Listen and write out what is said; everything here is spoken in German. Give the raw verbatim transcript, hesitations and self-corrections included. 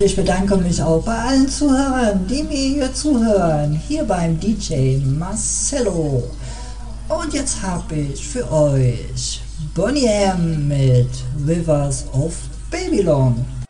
Ich bedanke mich auch bei allen Zuhörern, die mir hier zuhören, hier beim D J Marcello. Und jetzt habe ich für euch Boney M mit Rivers of Babylon.